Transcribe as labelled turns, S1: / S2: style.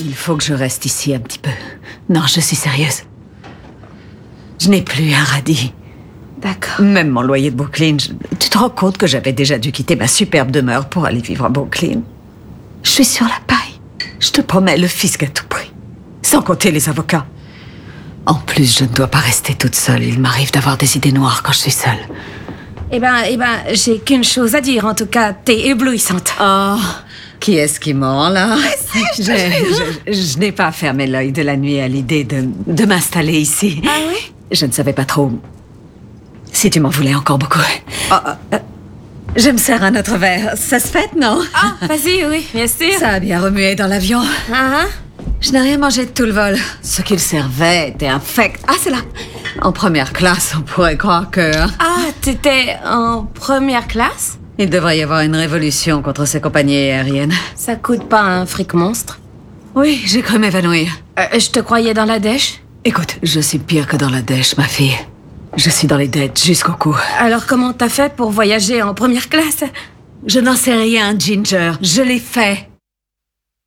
S1: Il faut que je reste ici un petit peu. Non, je suis sérieuse. Je n'ai plus un radis.
S2: D'accord.
S1: Même mon loyer de Brooklyn, tu te rends compte que j'avais déjà dû quitter ma superbe demeure pour aller vivre à Brooklyn? Je suis sur la paille. Je te promets, le fisc à tout prix. Sans compter les avocats. En plus, je ne dois pas rester toute seule. Il m'arrive d'avoir des idées noires quand je suis seule.
S2: Eh ben, j'ai qu'une chose à dire, en tout cas, t'es éblouissante.
S1: Oh, qui est-ce qui ment, là? Je n'ai pas fermé l'œil de la nuit à l'idée de m'installer ici.
S2: Ah oui?
S1: Je ne savais pas trop si tu m'en voulais encore beaucoup. Je me sers un autre verre. Ça se fait, non?
S2: Ah, vas-y, oui, bien sûr.
S1: Ça a bien remué dans l'avion.
S2: Ah,
S1: Je n'ai rien mangé de tout le vol. Ce qu'il servait était infect. Ah, c'est là. En première classe, on pourrait croire que...
S2: Ah, t'étais en première classe?
S1: Il devrait y avoir une révolution contre ces compagnies aériennes.
S2: Ça coûte pas un fric monstre?
S1: Oui, j'ai cru m'évanouir.
S2: Je te croyais dans la dèche?
S1: Écoute, je suis pire que dans la dèche, ma fille. Je suis dans les dettes jusqu'au cou.
S2: Alors comment t'as fait pour voyager en première classe?
S1: Je n'en sais rien, Ginger. Je l'ai fait.